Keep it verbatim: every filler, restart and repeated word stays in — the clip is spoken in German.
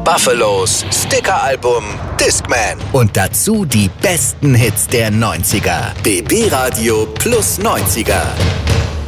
Buffalos Sticker-Album Discman. Und dazu die besten Hits der neunziger. B B Radio Plus neunziger.